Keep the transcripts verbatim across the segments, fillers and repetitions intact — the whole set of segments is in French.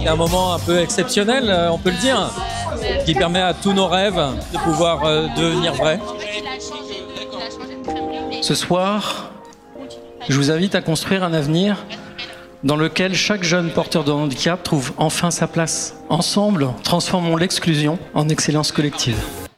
C'est un moment un peu exceptionnel, on peut le dire, qui permet à tous nos rêves de pouvoir euh, devenir vrais. Ce soir, je vous invite à construire un avenir dans lequel chaque jeune porteur de handicap trouve enfin sa place. Ensemble, transformons l'exclusion en excellence collective.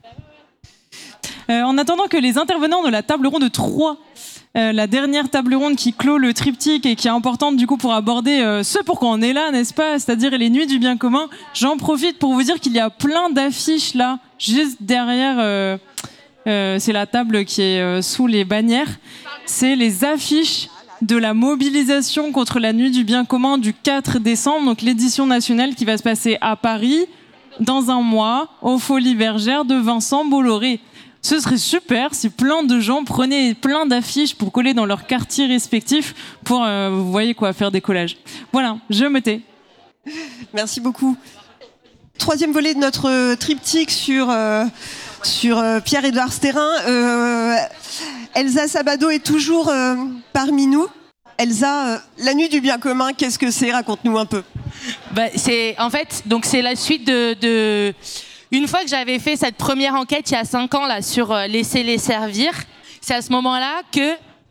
Euh, en attendant que les intervenants de la table ronde trois, euh, la dernière table ronde qui clôt le triptyque et qui est importante du coup pour aborder euh, ce pourquoi on est là, n'est-ce pas, c'est-à-dire les nuits du bien commun, j'en profite pour vous dire qu'il y a plein d'affiches là, juste derrière, euh, euh, c'est la table qui est euh, sous les bannières, c'est les affiches de la mobilisation contre la nuit du bien commun du quatre décembre, donc l'édition nationale qui va se passer à Paris dans un mois, aux Folies Bergères de Vincent Bolloré. Ce serait super si plein de gens prenaient plein d'affiches pour coller dans leurs quartiers respectifs pour, euh, vous voyez quoi, faire des collages. Voilà, je me tais. Merci beaucoup. Troisième volet de notre triptyque sur, euh, sur euh, Pierre-Édouard Stérin. Euh, Elsa Sabado est toujours euh, parmi nous. Elsa, euh, la nuit du bien commun, qu'est-ce que c'est? Raconte-nous un peu. Bah, c'est, en fait, donc c'est la suite de... de... Une fois que j'avais fait cette première enquête il y a cinq ans là, sur euh, laisser-les servir, c'est à ce moment-là que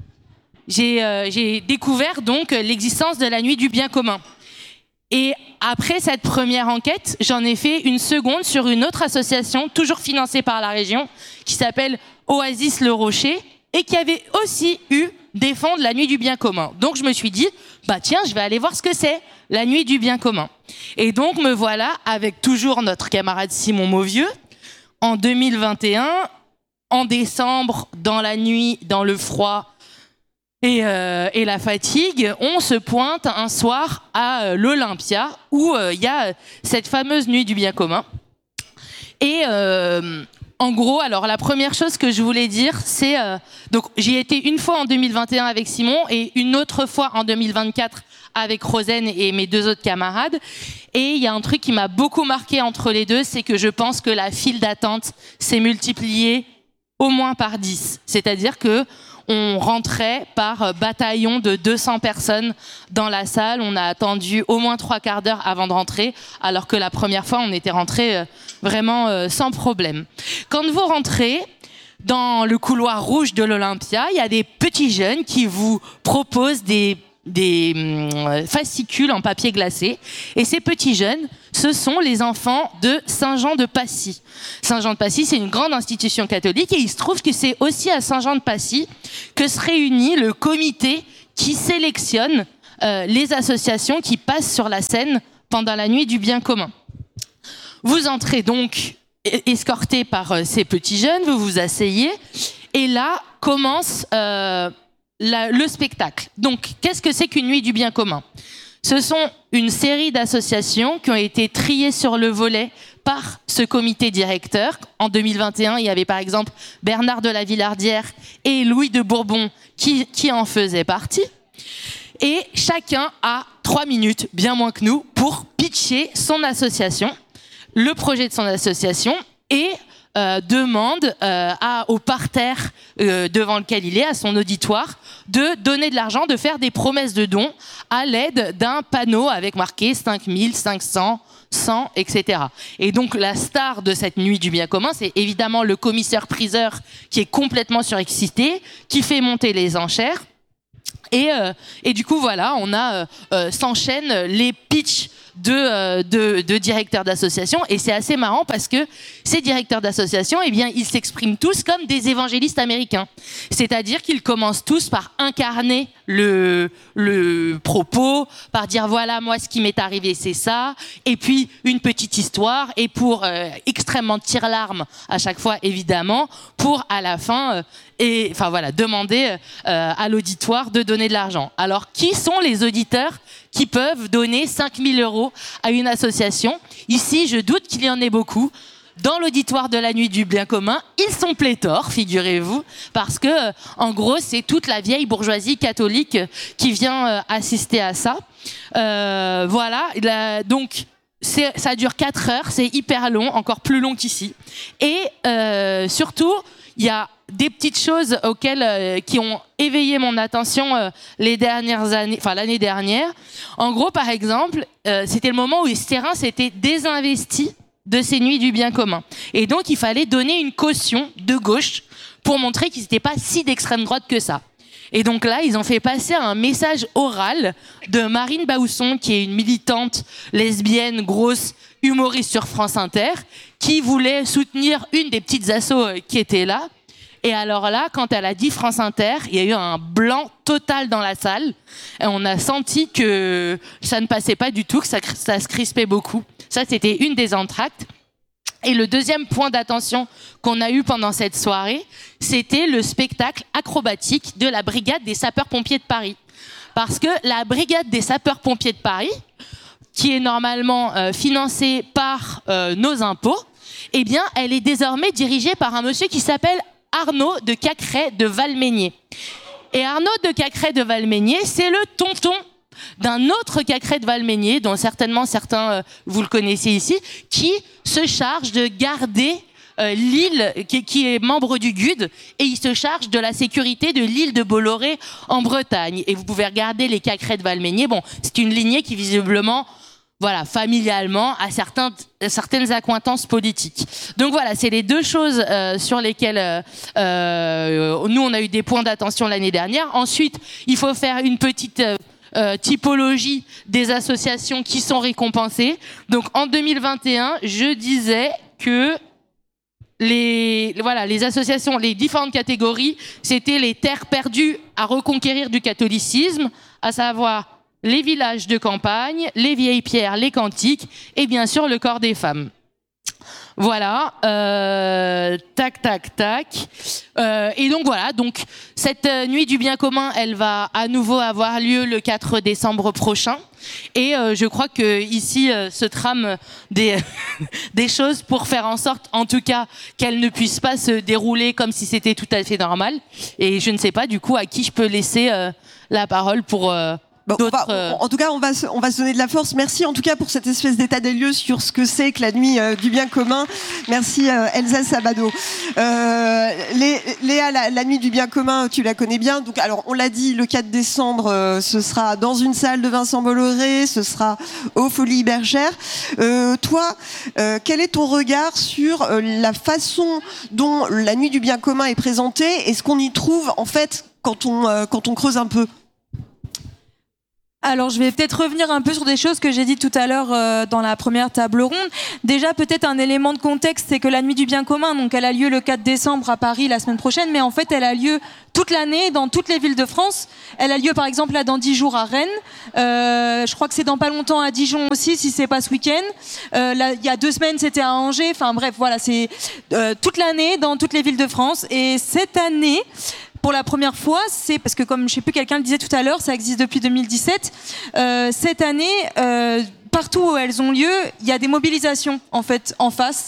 j'ai, euh, j'ai découvert donc l'existence de la nuit du bien commun. Et après cette première enquête, j'en ai fait une seconde sur une autre association, toujours financée par la région, qui s'appelle Oasis Le Rocher, et qui avait aussi eu des fonds de la nuit du bien commun. Donc je me suis dit, bah tiens, je vais aller voir ce que c'est, la nuit du bien commun. Et donc me voilà avec toujours notre camarade Simon Mauvieux, en deux mille vingt et un, en décembre, dans la nuit, dans le froid et, euh, et la fatigue, on se pointe un soir à euh, l'Olympia, où il euh, y a cette fameuse nuit du bien commun. Et... Euh, En gros, alors la première chose que je voulais dire, c'est... Euh, donc j'y ai été une fois en deux mille vingt et un avec Simon et une autre fois en deux mille vingt-quatre avec Rosen et mes deux autres camarades. Et il y a un truc qui m'a beaucoup marqué entre les deux, c'est que je pense que la file d'attente s'est multipliée au moins par dix. C'est-à-dire que on rentrait par bataillon de deux cents personnes dans la salle. On a attendu au moins trois quarts d'heure avant de rentrer, alors que la première fois, on était rentré vraiment sans problème. Quand vous rentrez dans le couloir rouge de l'Olympia, il y a des petits jeunes qui vous proposent des des fascicules en papier glacé. Et ces petits jeunes, ce sont les enfants de Saint-Jean-de-Passy. Saint-Jean-de-Passy, c'est une grande institution catholique et il se trouve que c'est aussi à Saint-Jean-de-Passy que se réunit le comité qui sélectionne euh, les associations qui passent sur la scène pendant la nuit du bien commun. Vous entrez donc escorté par euh, ces petits jeunes, vous vous asseyez et là commence... Euh, La, le spectacle. Donc, qu'est-ce que c'est qu'une nuit du bien commun? Ce sont une série d'associations qui ont été triées sur le volet par ce comité directeur. En deux mille vingt et un, il y avait par exemple Bernard de la Villardière et Louis de Bourbon qui, qui en faisaient partie. Et chacun a trois minutes, bien moins que nous, pour pitcher son association, le projet de son association et... Euh, demande euh, à, au parterre euh, devant lequel il est, à son auditoire, de donner de l'argent, de faire des promesses de dons à l'aide d'un panneau avec marqué cinq mille, cinq cents, cent, et cetera. Et donc la star de cette nuit du bien commun, c'est évidemment le commissaire-priseur qui est complètement surexcité, qui fait monter les enchères. Et, euh, et du coup, voilà, on a euh, euh, s'enchaînent les pitchs de, euh, de, de directeurs d'associations. Et c'est assez marrant parce que ces directeurs d'associations, eh bien, ils s'expriment tous comme des évangélistes américains. C'est-à-dire qu'ils commencent tous par incarner le, le propos, par dire voilà, moi, ce qui m'est arrivé, c'est ça. Et puis, une petite histoire. Et pour euh, extrêmement tire-larme à chaque fois, évidemment, pour à la fin... Euh, et enfin voilà, demander euh, à l'auditoire de donner de l'argent. Alors, qui sont les auditeurs qui peuvent donner cinq mille euros à une association? Ici, je doute qu'il y en ait beaucoup. Dans l'auditoire de la nuit du bien commun, ils sont pléthores, figurez-vous, parce que, euh, en gros, c'est toute la vieille bourgeoisie catholique qui vient euh, assister à ça. Euh, voilà, la, donc... C'est, ça dure quatre heures, c'est hyper long, encore plus long qu'ici. Et euh, surtout, il y a des petites choses auxquelles, euh, qui ont éveillé mon attention euh, les dernières années, enfin l'année dernière. En gros, par exemple, euh, c'était le moment où Esterin s'était désinvesti de ces nuits du bien commun. Et donc, il fallait donner une caution de gauche pour montrer qu'ils n'étaient pas si d'extrême droite que ça. Et donc là, ils ont fait passer un message oral de Marine Bausson, qui est une militante lesbienne, grosse, humoriste sur France Inter, qui voulait soutenir une des petites assos qui étaient là. Et alors là, quand elle a dit France Inter, il y a eu un blanc total dans la salle. Et on a senti que ça ne passait pas du tout, que ça, ça se crispait beaucoup. Ça, c'était une des entr'actes. Et le deuxième point d'attention qu'on a eu pendant cette soirée, c'était le spectacle acrobatique de la Brigade des sapeurs-pompiers de Paris. Parce que la Brigade des sapeurs-pompiers de Paris, qui est normalement euh, financée par euh, nos impôts, eh bien, elle est désormais dirigée par un monsieur qui s'appelle Arnaud de Cacrès de Valménier. Et Arnaud de Cacrès de Valménier, c'est le tonton d'un autre Cacrès de Valménier, dont certainement certains, euh, vous le connaissez ici, qui se charge de garder euh, l'île, qui, qui est membre du G U D, et il se charge de la sécurité de l'île de Bolloré en Bretagne. Et vous pouvez regarder les Cacrès de Valménier. Bon, c'est une lignée qui visiblement, voilà, familialement, a certains, certaines accointances politiques. Donc voilà, c'est les deux choses euh, sur lesquelles euh, euh, nous, on a eu des points d'attention l'année dernière. Ensuite, il faut faire une petite... Euh, Euh, typologie des associations qui sont récompensées. Donc en deux mille vingt et un, je disais que les, voilà, les associations, les différentes catégories, c'était les terres perdues à reconquérir du catholicisme, à savoir les villages de campagne, les vieilles pierres, les cantiques et bien sûr le corps des femmes. Voilà, euh, tac, tac, tac. Euh, et donc voilà, donc cette euh, nuit du bien commun, elle va à nouveau avoir lieu le quatre décembre prochain. Et euh, je crois que ici euh, se trament des des choses pour faire en sorte, en tout cas, qu'elle ne puisse pas se dérouler comme si c'était tout à fait normal. Et je ne sais pas du coup à qui je peux laisser euh, la parole pour. Euh, Bon, on va, euh... en tout cas, on va, se, on va se donner de la force. Merci en tout cas pour cette espèce d'état des lieux sur ce que c'est que la nuit euh, du bien commun. Merci euh, Elsa Sabado. Euh, Lé, Léa, la, la nuit du bien commun, tu la connais bien. Donc, alors, on l'a dit, le quatre décembre, euh, ce sera dans une salle de Vincent Bolloré, ce sera aux Folies Bergère. Euh, toi, euh, quel est ton regard sur euh, la façon dont la nuit du bien commun est présentée et ce qu'on y trouve en fait quand on, euh, quand on creuse un peu? Alors, je vais peut-être revenir un peu sur des choses que j'ai dites tout à l'heure euh, dans la première table ronde. Déjà, peut-être un élément de contexte, c'est que la nuit du bien commun, donc elle a lieu le quatre décembre à Paris la semaine prochaine, mais en fait, elle a lieu toute l'année dans toutes les villes de France. Elle a lieu, par exemple, là dans dix jours à Rennes. Euh, je crois que c'est dans pas longtemps à Dijon aussi, si c'est pas ce week-end. Euh, là, il y a deux semaines, c'était à Angers. Enfin bref, voilà, c'est euh, toute l'année dans toutes les villes de France. Et cette année, pour la première fois, c'est parce que comme je sais plus, quelqu'un le disait tout à l'heure, ça existe depuis deux mille dix-sept. Euh, cette année, euh, partout où elles ont lieu, il y a des mobilisations en fait en face.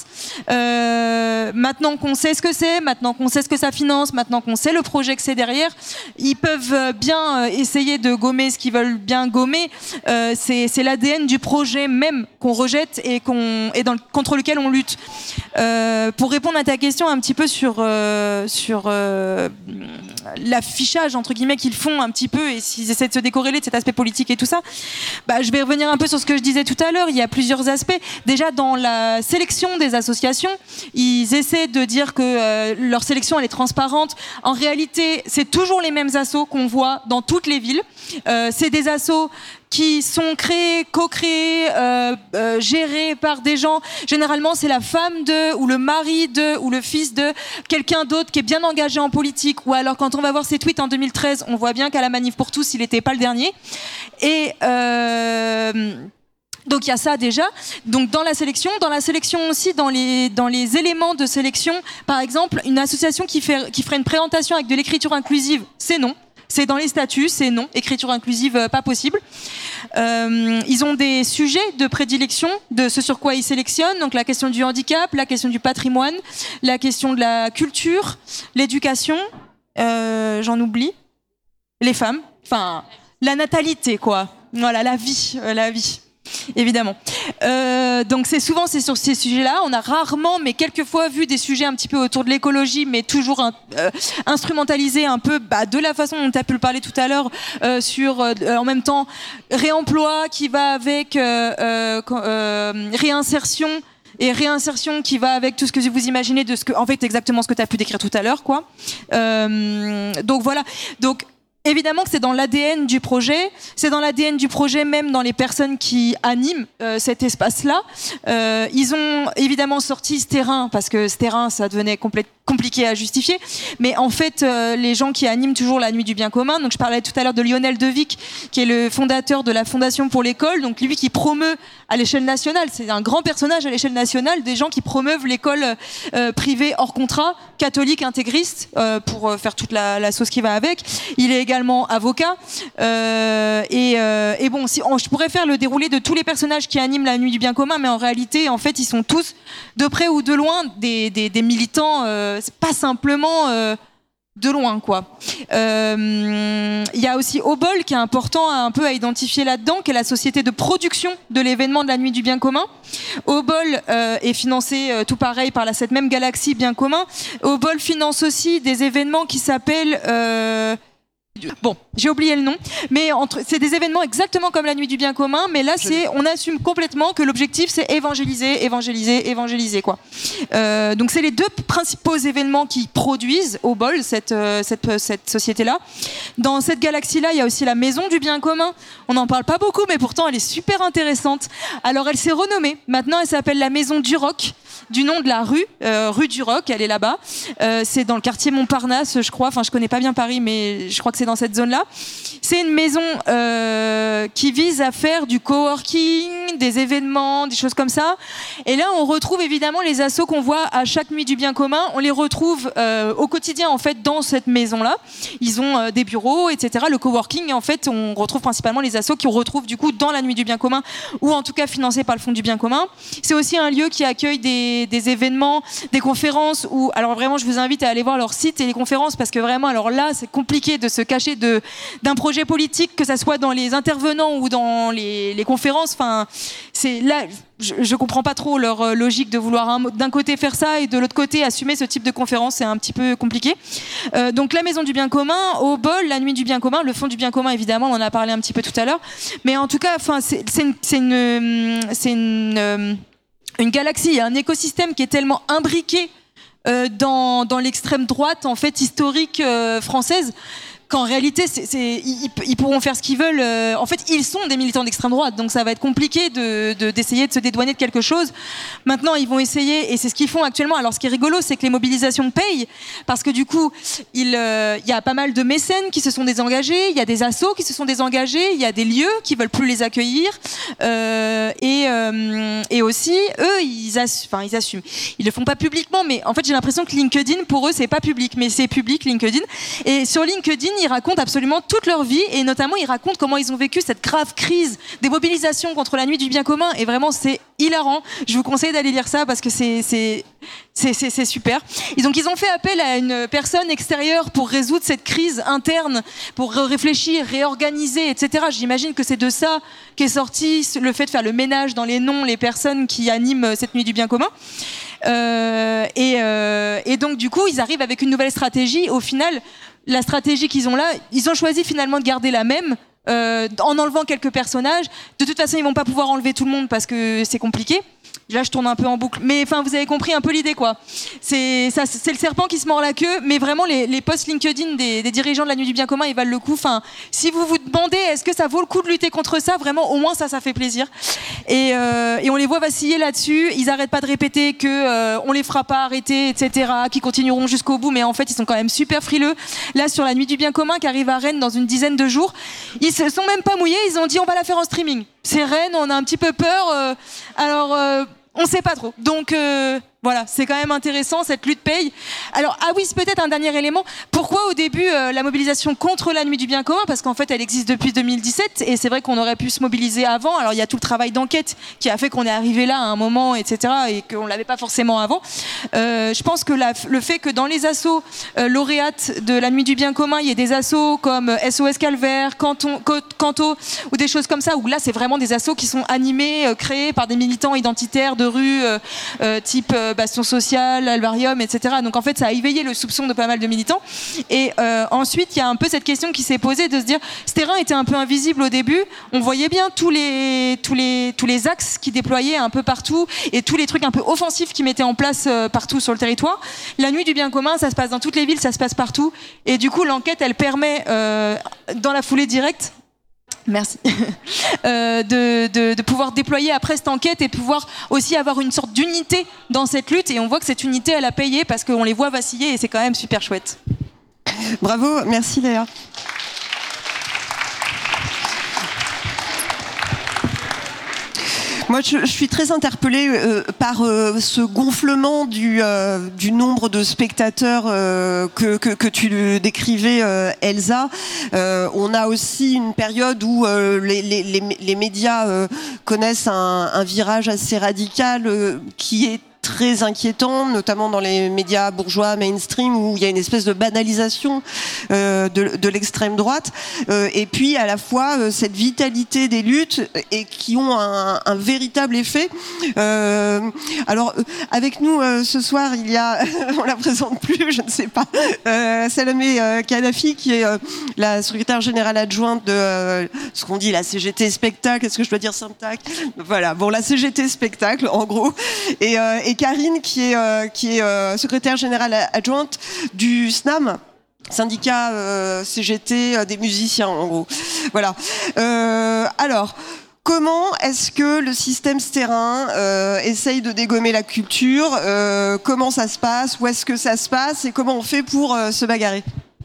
Euh, maintenant qu'on sait ce que c'est, maintenant qu'on sait ce que ça finance, maintenant qu'on sait le projet que c'est derrière, ils peuvent bien essayer de gommer ce qu'ils veulent bien gommer. Euh, c'est, c'est l'A D N du projet même qu'on rejette et, qu'on, et dans le, contre lequel on lutte. Euh, pour répondre à ta question un petit peu sur, euh, sur euh, l'affichage entre guillemets qu'ils font un petit peu et s'ils essaient de se décorréler de cet aspect politique et tout ça, bah, je vais revenir un peu sur ce que je disais tout à l'heure. Il y a plusieurs aspects. Déjà, dans la sélection des associations, ils essaient de dire que euh, leur sélection elle est transparente. En réalité, c'est toujours les mêmes assos qu'on voit dans toutes les villes. Euh, c'est des assos qui sont créés, co-créés, euh, euh, gérés par des gens. Généralement, c'est la femme de, ou le mari de, ou le fils de quelqu'un d'autre qui est bien engagé en politique. Ou alors, quand on va voir ses tweets en deux mille treize, on voit bien qu'à la Manif pour tous, il n'était pas le dernier. Et euh, donc il y a ça déjà. Donc dans la sélection, dans la sélection aussi, dans les dans les éléments de sélection, par exemple, une association qui fait qui ferait une présentation avec de l'écriture inclusive, c'est non. C'est dans les statuts, c'est non. Écriture inclusive, euh, pas possible. Euh, ils ont des sujets de prédilection de ce sur quoi ils sélectionnent. Donc la question du handicap, la question du patrimoine, la question de la culture, l'éducation, euh, j'en oublie, les femmes, enfin la natalité quoi. Voilà, la vie, euh, la vie. évidemment. Euh, donc c'est souvent c'est sur ces sujets-là. On a rarement, mais quelquefois, vu des sujets un petit peu autour de l'écologie, mais toujours un, euh, instrumentalisés un peu bah, de la façon dont tu as pu le parler tout à l'heure, euh, sur euh, en même temps réemploi qui va avec euh, euh, euh, réinsertion. Et réinsertion qui va avec tout ce que vous imaginez de ce que, en fait, exactement ce que tu as pu décrire tout à l'heure, quoi. Euh, donc voilà. Donc, évidemment que c'est dans l'A D N du projet, c'est dans l'A D N du projet même dans les personnes qui animent euh, cet espace-là. Euh, ils ont évidemment sorti ce terrain parce que ce terrain, ça devenait complètement compliqué à justifier, mais en fait euh, les gens qui animent toujours la nuit du bien commun, donc je parlais tout à l'heure de Lionel Devic qui est le fondateur de la Fondation pour l'école, donc lui qui promeut à l'échelle nationale, c'est un grand personnage à l'échelle nationale, des gens qui promeuvent l'école euh, privée hors contrat, catholique, intégriste, euh, pour euh, faire toute la, la sauce qui va avec. Il est également avocat euh, et, euh, et bon, si on, je pourrais faire le déroulé de tous les personnages qui animent la nuit du bien commun, mais en réalité en fait ils sont tous de près ou de loin des, des, des militants euh, c'est pas simplement euh, de loin, quoi. Il euh, y a aussi Obol qui est important à, un peu à identifier là-dedans, qui est la société de production de l'événement de la nuit du bien commun. Obol euh, est financé euh, tout pareil par la, cette même galaxie bien commun. Obol finance aussi des événements qui s'appellent... Euh, Bon, j'ai oublié le nom, mais entre, c'est des événements exactement comme la nuit du bien commun, mais là, c'est, on assume complètement que l'objectif, c'est évangéliser, évangéliser, évangéliser, quoi. Euh, donc, c'est les deux principaux événements qui produisent au bol cette, euh, cette, cette société-là. Dans cette galaxie-là, il y a aussi la maison du bien commun. On n'en parle pas beaucoup, mais pourtant, elle est super intéressante. Alors, elle s'est renommée. Maintenant, elle s'appelle la maison du rock, du nom de la rue, euh, rue du rock. Elle est là-bas. Euh, c'est dans le quartier Montparnasse, je crois. Enfin, je connais pas bien Paris, mais je crois que c'est dans cette zone-là. C'est une maison euh, qui vise à faire du coworking, des événements, des choses comme ça. Et là, on retrouve évidemment les assos qu'on voit à chaque nuit du bien commun. On les retrouve euh, au quotidien, en fait, dans cette maison-là. Ils ont euh, des bureaux, et cetera. Le coworking, en fait, on retrouve principalement les assos qu'on retrouve du coup dans la nuit du bien commun, ou en tout cas financés par le Fonds du bien commun. C'est aussi un lieu qui accueille des, des événements, des conférences. Où, alors vraiment, je vous invite à aller voir leur site et les conférences, parce que vraiment, alors là, c'est compliqué de se cacher de, d'un projet politique, que ça soit dans les intervenants ou dans les, les conférences. Enfin, c'est là, je, je comprends pas trop leur logique de vouloir un, d'un côté faire ça et de l'autre côté assumer ce type de conférence. C'est un petit peu compliqué. Euh, donc la maison du bien commun, au bol, la nuit du bien commun, le Fonds du bien commun, évidemment, on en a parlé un petit peu tout à l'heure. Mais en tout cas, enfin, c'est, c'est une, c'est une, c'est une, une galaxie, un écosystème qui est tellement imbriqué euh, dans, dans l'extrême droite, en fait, historique euh, française, qu'en réalité, c'est, c'est, ils, ils pourront faire ce qu'ils veulent. Euh, en fait, ils sont des militants d'extrême droite, donc ça va être compliqué de, de, d'essayer de se dédouaner de quelque chose. Maintenant, ils vont essayer, et c'est ce qu'ils font actuellement. Alors, ce qui est rigolo, c'est que les mobilisations payent, parce que du coup, il euh, y a pas mal de mécènes qui se sont désengagés, il y a des assos qui se sont désengagés, il y a des lieux qui veulent plus les accueillir, euh, et, euh, et aussi, eux, ils, assu- enfin, ils assument. Ils le font pas publiquement, mais en fait, j'ai l'impression que LinkedIn, pour eux, c'est pas public, mais c'est public, LinkedIn. Et sur LinkedIn, ils racontent absolument toute leur vie, et notamment ils racontent comment ils ont vécu cette grave crise des mobilisations contre la nuit du bien commun, et vraiment c'est hilarant. Je vous conseille d'aller lire ça parce que c'est, c'est, c'est, c'est, c'est super. Et donc ils ont fait appel à une personne extérieure pour résoudre cette crise interne, pour réfléchir, réorganiser, et cetera. J'imagine que c'est de ça qu'est sorti le fait de faire le ménage dans les noms, les personnes qui animent cette nuit du bien commun. Euh, et, euh, et donc du coup ils arrivent avec une nouvelle stratégie. Au final, la stratégie qu'ils ont là, ils ont choisi finalement de garder la même, euh, en enlevant quelques personnages. De toute façon, ils vont pas pouvoir enlever tout le monde parce que c'est compliqué. Là, je tourne un peu en boucle, mais enfin, vous avez compris un peu l'idée, quoi. C'est ça, c'est le serpent qui se mord la queue, mais vraiment, les, les posts LinkedIn des, des dirigeants de la nuit du bien commun, ils valent le coup. Enfin, si vous vous demandez, est-ce que ça vaut le coup de lutter contre ça, vraiment, au moins ça, ça fait plaisir. Et, euh, et on les voit vaciller là-dessus. Ils arrêtent pas de répéter que euh, on les fera pas arrêter, et cetera, qu'ils continueront jusqu'au bout, mais en fait, ils sont quand même super frileux. Là, sur la nuit du bien commun, qui arrive à Rennes dans une dizaine de jours, ils se sont même pas mouillés. Ils ont dit, on va la faire en streaming. C'est Rennes, on a un petit peu peur. Euh, alors. Euh, On sait pas trop. Donc euh, Voilà, c'est quand même intéressant, cette lutte paye. Alors, ah oui, c'est peut-être un dernier élément. Pourquoi au début euh, la mobilisation contre la nuit du bien commun? Parce qu'en fait, elle existe depuis deux mille dix-sept et c'est vrai qu'on aurait pu se mobiliser avant. Alors, il y a tout le travail d'enquête qui a fait qu'on est arrivé là à un moment, et cetera et qu'on ne l'avait pas forcément avant. Euh, je pense que la, le fait que dans les assos euh, lauréates de la nuit du bien commun, il y ait des assos comme S O S Calvaire, Canton, Canto ou des choses comme ça, où là, c'est vraiment des assos qui sont animés, euh, créés par des militants identitaires de rue, euh, euh, type... Euh, Bastion Social, Alvarium, et cetera. Donc en fait, ça a éveillé le soupçon de pas mal de militants. Et euh, ensuite, il y a un peu cette question qui s'est posée de se dire, ce terrain était un peu invisible au début. On voyait bien tous les tous les tous les axes qui déployaient un peu partout et tous les trucs un peu offensifs qu'ils mettaient en place euh, partout sur le territoire. La nuit du bien commun, ça se passe dans toutes les villes, ça se passe partout. Et du coup, l'enquête, elle permet euh, dans la foulée directe. Merci. euh, de, de, de pouvoir déployer après cette enquête et pouvoir aussi avoir une sorte d'unité dans cette lutte. Et on voit que cette unité, elle a payé parce qu'on les voit vaciller et c'est quand même super chouette. Bravo, merci Léa. Moi, je, je suis très interpellée euh, par euh, ce gonflement du, euh, du nombre de spectateurs euh, que, que, que tu décrivais, euh, Elsa. Euh, on a aussi une période où euh, les, les, les, les médias euh, connaissent un, un virage assez radical euh, qui est très inquiétant, notamment dans les médias bourgeois mainstream où il y a une espèce de banalisation euh, de, de l'extrême droite euh, et puis à la fois euh, cette vitalité des luttes et qui ont un, un véritable effet. Euh, alors avec nous euh, ce soir il y a, on la présente plus, je ne sais pas, euh, Salamé euh, Kadhafi qui est euh, la secrétaire générale adjointe de euh, ce qu'on dit la C G T Spectacle, est-ce que je dois dire Syntac? Voilà, bon la C G T Spectacle en gros et, euh, et Karine qui est, euh, qui est euh, secrétaire générale adjointe du S N A M, syndicat euh, C G T euh, des musiciens en gros. Voilà. Euh, alors, comment est-ce que le système ce terrain euh, essaye de dégommer la culture euh, comment ça se passe? Où est-ce que ça se passe? Et comment on fait pour euh, se bagarrer?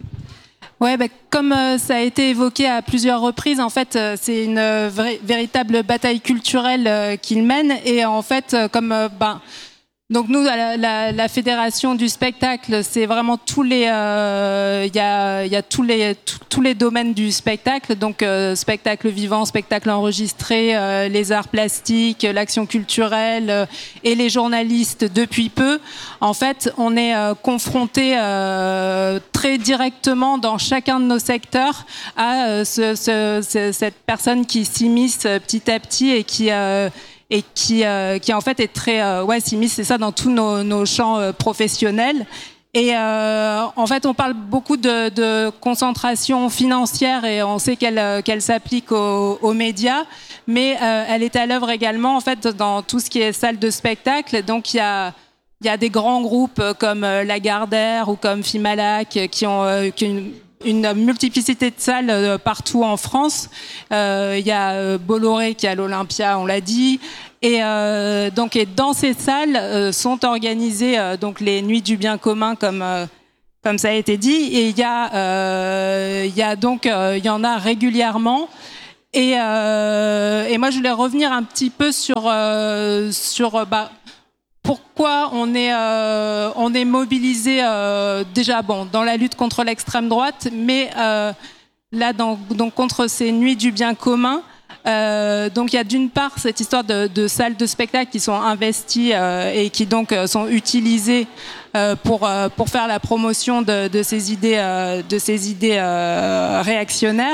Ouais, bah, comme euh, ça a été évoqué à plusieurs reprises, en fait, euh, c'est une euh, vraie, véritable bataille culturelle euh, qu'ils mènent. Et en fait, euh, comme... Euh, bah, donc nous, la, la, la fédération du spectacle, c'est vraiment tous les, il euh, y a, y a tous les, tous les domaines du spectacle, donc euh, spectacle vivant, spectacle enregistré, euh, les arts plastiques, l'action culturelle euh, et les journalistes depuis peu. En fait, on est euh, confronté euh, très directement dans chacun de nos secteurs à euh, ce, ce, ce, cette personne qui s'immisce petit à petit et qui euh, et qui, euh, qui en fait est très... Euh, ouais, s'immisce, c'est ça, dans tous nos, nos champs euh, professionnels. Et euh, en fait, on parle beaucoup de, de concentration financière et on sait qu'elle, qu'elle s'applique aux, aux médias, mais euh, elle est à l'œuvre également en fait, dans tout ce qui est salle de spectacle. Donc, il y a... Il y a des grands groupes comme Lagardère ou comme Fimalac qui ont, euh, qui ont une, une multiplicité de salles euh, partout en France. Euh, il y a euh, Bolloré qui est à l'Olympia, on l'a dit. Et euh, donc, et dans ces salles euh, sont organisées euh, donc les nuits du bien commun, comme euh, comme ça a été dit. Et il y a, euh, il y a donc, euh, il y en a régulièrement. Et, euh, et moi, je voulais revenir un petit peu sur euh, sur bah, pourquoi on est, euh, on est mobilisé euh, déjà bon, dans la lutte contre l'extrême droite, mais euh, là, dans, donc, contre ces nuits du bien commun. Euh, donc il y a d'une part cette histoire de, de salles de spectacle qui sont investies euh, et qui donc euh, sont utilisées euh, pour, euh, pour faire la promotion de, de ces idées, euh, de ces idées euh, réactionnaires.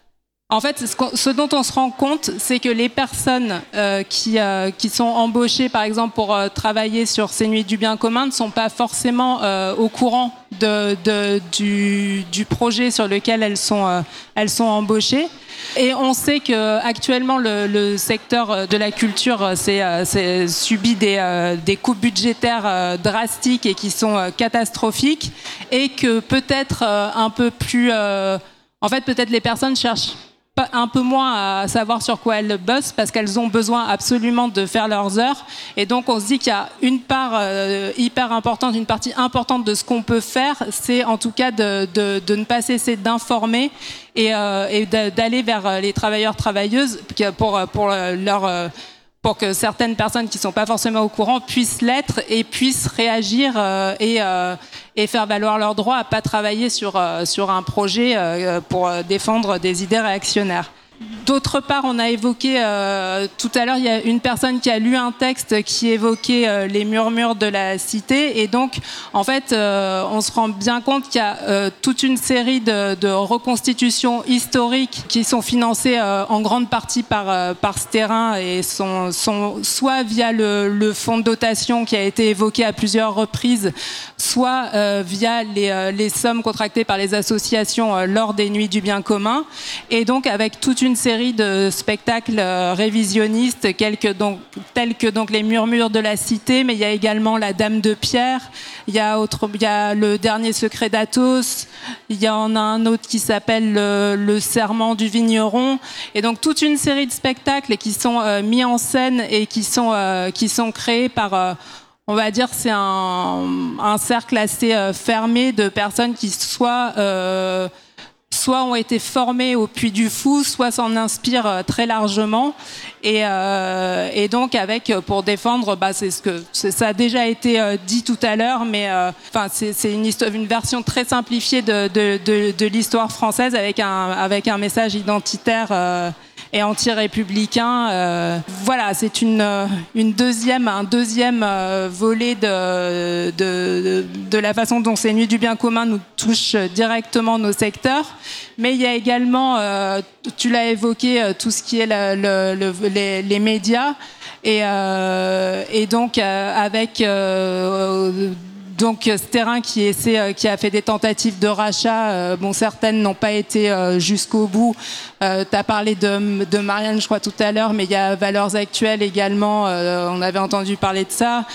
En fait, ce, ce dont on se rend compte, c'est que les personnes euh, qui, euh, qui sont embauchées, par exemple, pour euh, travailler sur ces nuits du bien commun, ne sont pas forcément euh, au courant de, de, du, du projet sur lequel elles sont, euh, elles sont embauchées. Et on sait qu'actuellement, le, le secteur de la culture c'est, c'est, subit des, euh, des coupes budgétaires euh, drastiques et qui sont euh, catastrophiques, et que peut-être euh, un peu plus... Euh, en fait, peut-être les personnes cherchent un peu moins à savoir sur quoi elles bossent parce qu'elles ont besoin absolument de faire leurs heures. Et donc, on se dit qu'il y a une part euh, hyper importante, une partie importante de ce qu'on peut faire, c'est en tout cas de, de, de ne pas cesser d'informer et, euh, et d'aller vers les travailleurs, travailleuses pour, pour leur... pour que certaines personnes qui ne sont pas forcément au courant puissent l'être et puissent réagir euh, et, euh, et faire valoir leurs droits à ne pas travailler sur, euh, sur un projet euh, pour défendre des idées réactionnaires. D'autre part, on a évoqué, euh, tout à l'heure, il y a une personne qui a lu un texte qui évoquait euh, les murmures de la cité. Et donc, en fait, euh, on se rend bien compte qu'il y a euh, toute une série de, de reconstitutions historiques qui sont financées euh, en grande partie par, euh, par ce terrain et sont, sont soit via le, le fonds de dotation qui a été évoqué à plusieurs reprises, soit euh, via les, euh, les sommes contractées par les associations euh, lors des Nuits du bien commun. Et donc, avec toute une série de spectacles euh, révisionnistes quelques, donc, tels que donc, les Murmures de la Cité, mais il y a également La Dame de Pierre, il y a, autre, il y a Le Dernier Secret d'Athos, il y en a un autre qui s'appelle le, le Serment du Vigneron, et donc toute une série de spectacles qui sont euh, mis en scène et qui sont, euh, qui sont créés par... Euh, on va dire c'est un, un cercle assez euh, fermé de personnes qui soit... Euh, soit ont été formés au Puy du Fou, soit s'en inspirent très largement. Et, euh, et donc, avec, pour défendre, bah, c'est ce que, c'est, ça a déjà été euh, dit tout à l'heure, mais euh, enfin, c'est, c'est une, histoire, une version très simplifiée de, de, de, de l'histoire française avec un, avec un message identitaire euh, et anti-républicain. Euh, voilà, c'est une, une deuxième, un deuxième euh, volet de, de, de, de la façon dont ces Nuits du bien commun nous touchent directement nos secteurs. Mais il y a également, euh, tu l'as évoqué, tout ce qui est le, le, le, les, les médias. Et, euh, et donc, euh, avec... Euh, Donc, ce terrain qui, essaie, qui a fait des tentatives de rachat, euh, bon, certaines n'ont pas été euh, jusqu'au bout. Euh, tu as parlé de, de Marianne, je crois, tout à l'heure, mais il y a Valeurs Actuelles également. Euh, on avait entendu parler de ça.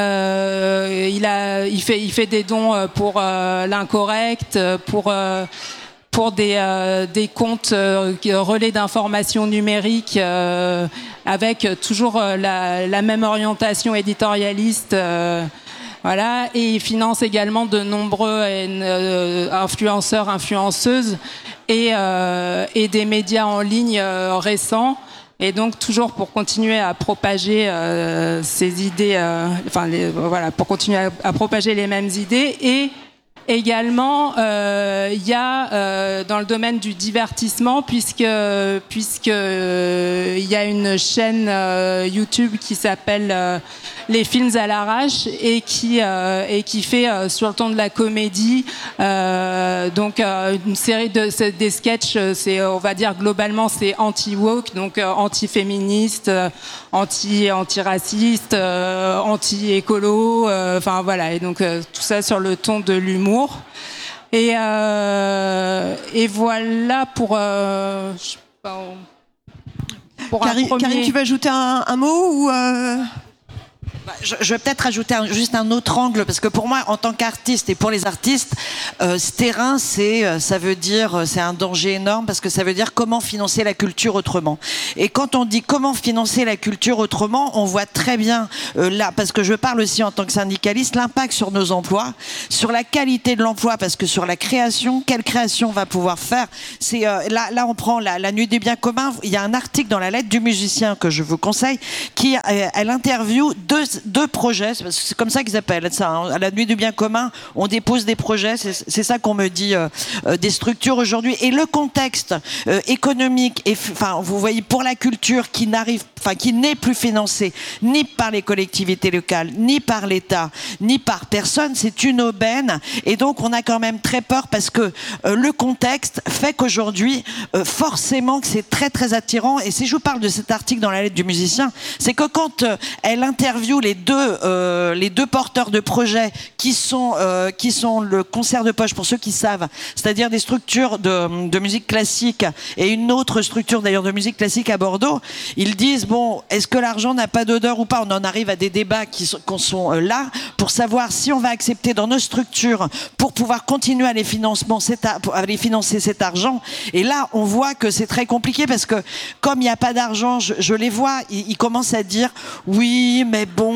Euh, il, a, il, fait, il fait des dons pour euh, l'incorrect, pour... Euh, pour des, euh, des comptes euh, relais d'information numérique euh, avec toujours euh, la, la même orientation éditorialiste. Euh, Voilà, et il finance également de nombreux euh, influenceurs, influenceuses et, euh, et des médias en ligne euh, récents. Et donc toujours pour continuer à propager euh, ces idées, euh, enfin les, voilà, pour continuer à, à propager les mêmes idées. Et également, il euh, y a euh, dans le domaine du divertissement, puisque puisque euh, y a une chaîne euh, YouTube qui s'appelle euh, Les Films à l'arrache et qui euh, et qui fait euh, sur le ton de la comédie, euh, donc euh, une série de des sketchs. C'est, on va dire globalement, c'est anti-woke, donc euh, anti-féministe, euh, anti anti-raciste, euh, anti-écolo. Enfin euh, voilà, et donc euh, tout ça sur le ton de l'humour. Et, euh, et voilà pour, euh, je sais pas, pour Karine, un premier... Karine, tu veux ajouter un, un mot ou euh... Je, je vais peut-être ajouter un, juste un autre angle, parce que pour moi, en tant qu'artiste et pour les artistes, euh, ce terrain, c'est, ça veut dire, c'est un danger énorme, parce que ça veut dire comment financer la culture autrement. Et quand on dit comment financer la culture autrement, on voit très bien euh, là, parce que je parle aussi en tant que syndicaliste, l'impact sur nos emplois, sur la qualité de l'emploi, parce que sur la création, quelle création on va pouvoir faire. C'est euh, là, là, on prend la, la Nuit des biens communs. Il y a un article dans la lettre du musicien que je vous conseille, qui euh, elle interview deux deux projets, c'est comme ça qu'ils appellent ça, hein. À la Nuit du bien commun, on dépose des projets, c'est, c'est ça qu'on me dit euh, euh, des structures aujourd'hui. Et le contexte euh, économique, et, enfin, vous voyez, pour la culture qui n'arrive, enfin, qui n'est plus financée ni par les collectivités locales, ni par l'État, ni par personne, c'est une aubaine. Et donc, on a quand même très peur parce que euh, le contexte fait qu'aujourd'hui, euh, forcément, que c'est très très attirant. Et si je vous parle de cet article dans la lettre du musicien, c'est que quand euh, elle interviewe les deux, euh, les deux porteurs de projets qui sont, euh, qui sont le concert de poche, pour ceux qui savent, c'est-à-dire des structures de, de musique classique et une autre structure d'ailleurs de musique classique à Bordeaux, ils disent, bon, est-ce que l'argent n'a pas d'odeur ou pas? On en arrive à des débats qui sont, qui sont euh, là pour savoir si on va accepter dans nos structures pour pouvoir continuer à les, financement, cet, à les financer cet argent. Et là, on voit que c'est très compliqué parce que comme il n'y a pas d'argent, je, je les vois, ils, ils commencent à dire, oui, mais bon,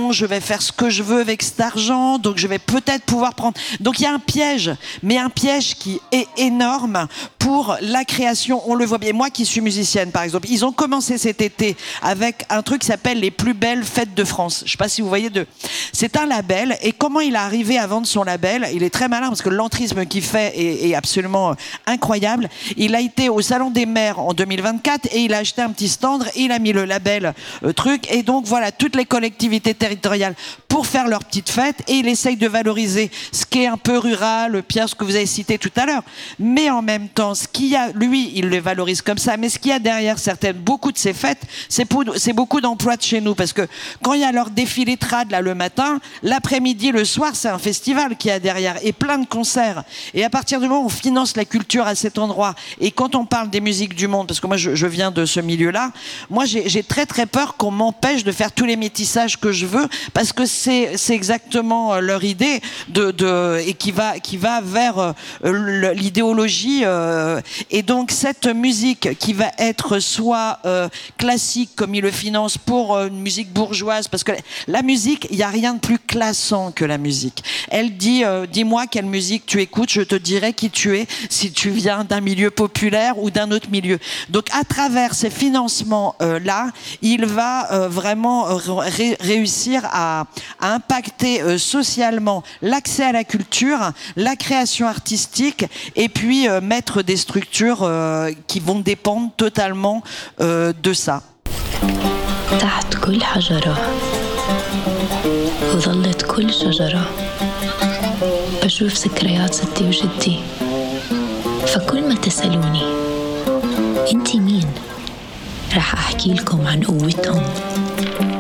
bon, je vais faire ce que je veux avec cet argent, donc je vais peut-être pouvoir prendre... Donc il y a un piège, mais un piège qui est énorme pour la création, on le voit bien. Moi qui suis musicienne, par exemple, ils ont commencé cet été avec un truc qui s'appelle les plus belles fêtes de France. Je ne sais pas si vous voyez, de... c'est un label, et comment il est arrivé à vendre son label, il est très malin, parce que l'entrisme qu'il fait est, est absolument incroyable. Il a été au Salon des maires en deux mille vingt-quatre, et il a acheté un petit stand, et il a mis le label euh, truc, et donc voilà, toutes les collectivités territoriales pour faire leur petite fête, et il essaye de valoriser ce qui est un peu rural, Pierre, ce que vous avez cité tout à l'heure, mais en même temps, ce qu'il y a, lui, il le valorise comme ça, mais ce qu'il y a derrière certaines, beaucoup de ces fêtes, c'est, pour, c'est beaucoup d'emplois de chez nous, parce que quand il y a leur défilé trad là le matin, l'après-midi, le soir, c'est un festival qu'il y a derrière, et plein de concerts, et à partir du moment où on finance la culture à cet endroit, et quand on parle des musiques du monde, parce que moi je, je viens de ce milieu-là, moi j'ai, j'ai très très peur qu'on m'empêche de faire tous les métissages que je veux, parce que c'est, c'est exactement leur idée, de, de, et qui va, qui va vers euh, l'idéologie, euh, et donc cette musique qui va être soit euh, classique, comme ils le financent pour euh, une musique bourgeoise, parce que la musique, il n'y a rien de plus classant que la musique. Elle dit, euh, dis-moi quelle musique tu écoutes, je te dirai qui tu es, si tu viens d'un milieu populaire ou d'un autre milieu. Donc à travers ces financements euh, là, il va euh, vraiment ré- réussir à, à impacter euh, socialement l'accès à la culture, la création artistique, et puis euh, mettre des structures euh, qui vont dépendre totalement euh, de ça. تحت كل حجرة وظلت كل شجرة بشوف ذكريات ستي وجدي فكل ما تسألوني انتي مين رح أحكي لكم عن قوتهم